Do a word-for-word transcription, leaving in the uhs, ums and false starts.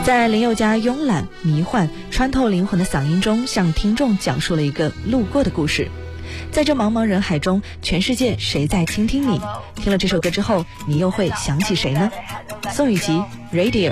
在林宥嘉慵懒、迷幻、穿透灵魂的嗓音中，向听众讲述了一个路过的故事。在这茫茫人海中，全世界谁在倾听你？听了这首歌之后，你又会想起谁呢？宋雨琦 Radio。